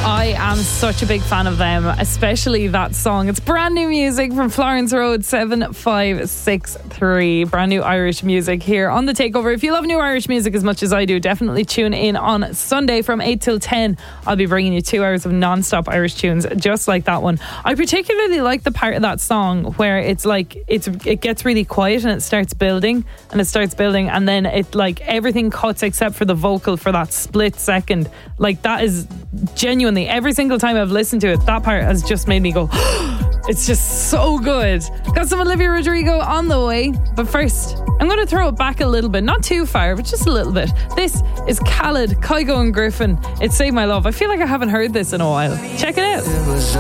I am such a big fan of them, especially that song. It's brand new music from Florence Road 7563. Brand new Irish music here on The Takeover. If you love new Irish music as much as I do, definitely tune in on Sunday from 8 till 10. I'll be bringing you 2 hours of non-stop Irish tunes just like that one. I particularly like the part of that song where it's like it gets really quiet and it starts building and then it like everything cuts except for the vocal for that split second. Like that is genuinely, every single time I've listened to it, that part has just made me go it's just so good. Got some Olivia Rodrigo on the way, but first I'm going to throw it back a little bit, not too far, but just a little bit. This is Khaled, Kygo and Griffin. It's Save My Love. I feel like I haven't heard this in a while. Check it out.